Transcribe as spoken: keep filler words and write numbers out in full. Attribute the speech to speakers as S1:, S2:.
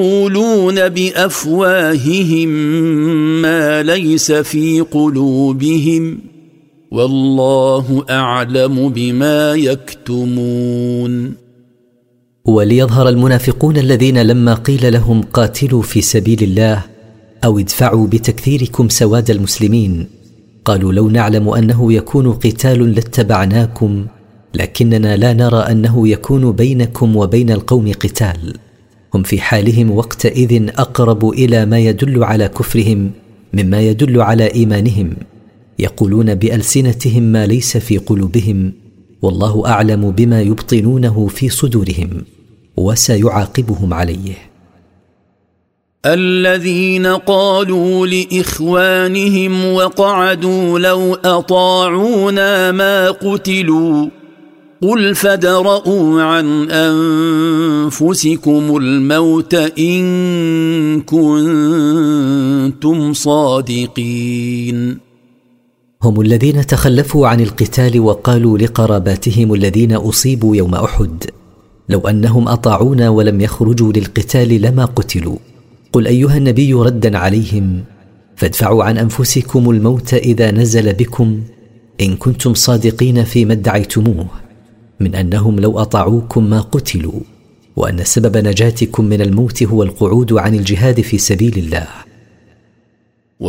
S1: يقولون بأفواههم ما ليس في قلوبهم والله أعلم بما يكتمون.
S2: وليظهر المنافقون الذين لما قيل لهم قاتلوا في سبيل الله أو ادفعوا بتكثيركم سواد المسلمين قالوا لو نعلم أنه يكون قتال لاتبعناكم لكننا لا نرى أنه يكون بينكم وبين القوم قتال. هم في حالهم وقتئذ أقرب إلى ما يدل على كفرهم مما يدل على إيمانهم، يقولون بألسنتهم ما ليس في قلوبهم والله أعلم بما يبطنونه في صدورهم وسيعاقبهم عليه.
S1: الذين قالوا لإخوانهم وقعدوا لو أطاعونا ما قتلوا قل فادرءوا عن أنفسكم الموت إن كنتم صادقين.
S2: هم الذين تخلفوا عن القتال وقالوا لقراباتهم الذين أصيبوا يوم أحد لو أنهم أطاعونا ولم يخرجوا للقتال لما قتلوا. قل أيها النبي ردا عليهم فادفعوا عن أنفسكم الموت إذا نزل بكم إن كنتم صادقين فيما ادعيتموه من أنهم لو أطاعوكم ما قتلوا وأن سبب نجاتكم من الموت هو القعود عن الجهاد في سبيل الله.